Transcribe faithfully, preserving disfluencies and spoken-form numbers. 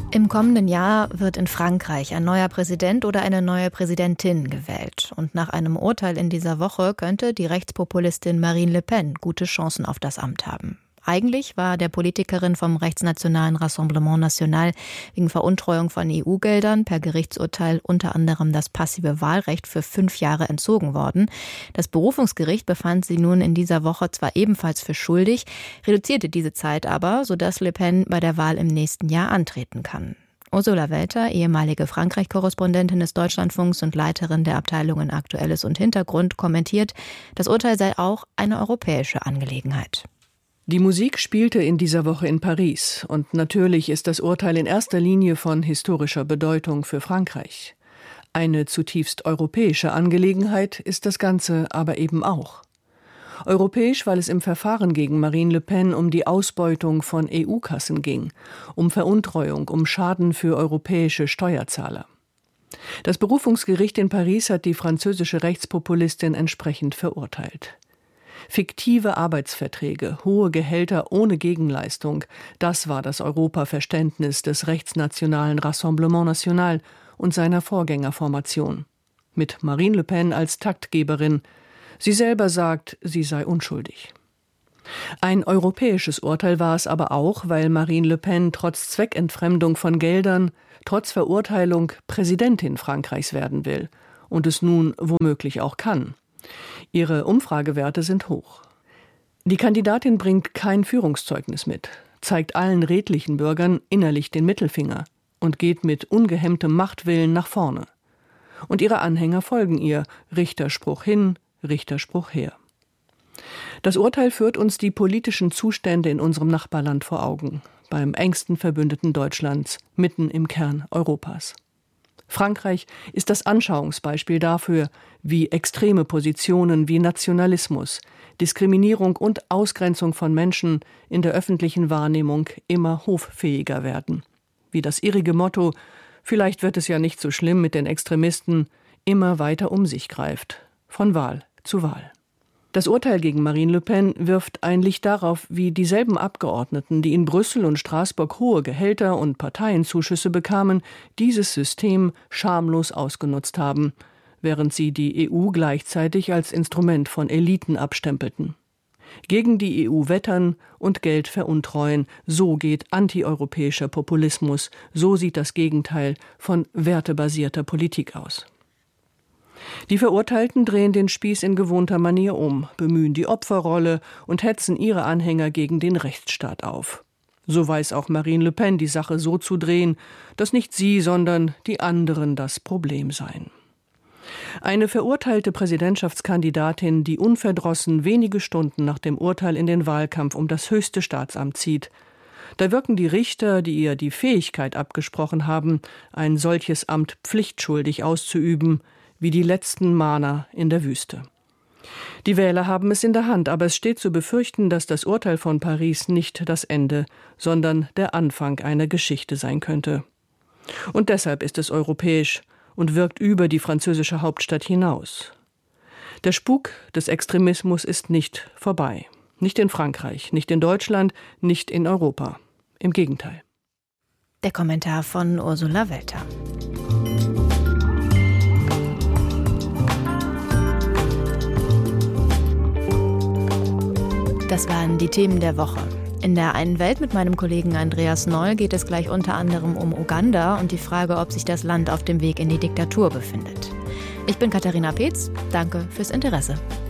Im kommenden Jahr wird in Frankreich ein neuer Präsident oder eine neue Präsidentin gewählt. Und nach einem Urteil in dieser Woche könnte die Rechtspopulistin Marine Le Pen gute Chancen auf das Amt haben. Eigentlich war der Politikerin vom rechtsnationalen Rassemblement National wegen Veruntreuung von E U-Geldern per Gerichtsurteil unter anderem das passive Wahlrecht für fünf Jahre entzogen worden. Das Berufungsgericht befand sie nun in dieser Woche zwar ebenfalls für schuldig, reduzierte diese Zeit aber, sodass Le Pen bei der Wahl im nächsten Jahr antreten kann. Ursula Welter, ehemalige Frankreich-Korrespondentin des Deutschlandfunks und Leiterin der Abteilungen Aktuelles und Hintergrund, kommentiert, das Urteil sei auch eine europäische Angelegenheit. Die Musik spielte in dieser Woche in Paris und natürlich ist das Urteil in erster Linie von historischer Bedeutung für Frankreich. Eine zutiefst europäische Angelegenheit ist das Ganze aber eben auch. Europäisch, weil es im Verfahren gegen Marine Le Pen um die Ausbeutung von E U-Kassen ging, um Veruntreuung, um Schaden für europäische Steuerzahler. Das Berufungsgericht in Paris hat die französische Rechtspopulistin entsprechend verurteilt. Fiktive Arbeitsverträge, hohe Gehälter ohne Gegenleistung, das war das Europaverständnis des rechtsnationalen Rassemblement National und seiner Vorgängerformation. Mit Marine Le Pen als Taktgeberin. Sie selber sagt, sie sei unschuldig. Ein europäisches Urteil war es aber auch, weil Marine Le Pen trotz Zweckentfremdung von Geldern, trotz Verurteilung Präsidentin Frankreichs werden will und es nun womöglich auch kann. Ihre Umfragewerte sind hoch. Die Kandidatin bringt kein Führungszeugnis mit, zeigt allen redlichen Bürgern innerlich den Mittelfinger und geht mit ungehemmtem Machtwillen nach vorne. Und ihre Anhänger folgen ihr, Richterspruch hin, Richterspruch her. Das Urteil führt uns die politischen Zustände in unserem Nachbarland vor Augen, beim engsten Verbündeten Deutschlands, mitten im Kern Europas. Frankreich ist das Anschauungsbeispiel dafür, wie extreme Positionen wie Nationalismus, Diskriminierung und Ausgrenzung von Menschen in der öffentlichen Wahrnehmung immer hoffähiger werden. Wie das irrige Motto, vielleicht wird es ja nicht so schlimm mit den Extremisten, immer weiter um sich greift, von Wahl zu Wahl. Das Urteil gegen Marine Le Pen wirft ein Licht darauf, wie dieselben Abgeordneten, die in Brüssel und Straßburg hohe Gehälter und Parteienzuschüsse bekamen, dieses System schamlos ausgenutzt haben, während sie die E U gleichzeitig als Instrument von Eliten abstempelten. Gegen die E U wettern und Geld veruntreuen, so geht antieuropäischer Populismus, so sieht das Gegenteil von wertebasierter Politik aus. Die Verurteilten drehen den Spieß in gewohnter Manier um, bemühen die Opferrolle und hetzen ihre Anhänger gegen den Rechtsstaat auf. So weiß auch Marine Le Pen, die Sache so zu drehen, dass nicht sie, sondern die anderen das Problem seien. Eine verurteilte Präsidentschaftskandidatin, die unverdrossen wenige Stunden nach dem Urteil in den Wahlkampf um das höchste Staatsamt zieht. Da wirken die Richter, die ihr die Fähigkeit abgesprochen haben, ein solches Amt pflichtschuldig auszuüben, wie die letzten Mahner in der Wüste. Die Wähler haben es in der Hand, aber es steht zu befürchten, dass das Urteil von Paris nicht das Ende, sondern der Anfang einer Geschichte sein könnte. Und deshalb ist es europäisch und wirkt über die französische Hauptstadt hinaus. Der Spuk des Extremismus ist nicht vorbei. Nicht in Frankreich, nicht in Deutschland, nicht in Europa. Im Gegenteil. Der Kommentar von Ursula Welter. Das waren die Themen der Woche. In der einen Welt mit meinem Kollegen Andreas Noll geht es gleich unter anderem um Uganda und die Frage, ob sich das Land auf dem Weg in die Diktatur befindet. Ich bin Katharina Peetz. Danke fürs Interesse.